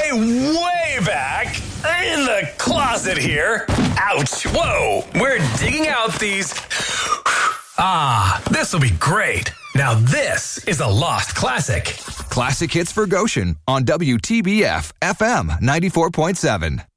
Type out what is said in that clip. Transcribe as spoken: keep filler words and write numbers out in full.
way, way back in the closet here. Ouch. Whoa. We're digging out these. Ah, this will be great. Now this is a lost classic. Classic Hits for Goshen on W T B F F M ninety-four point seven.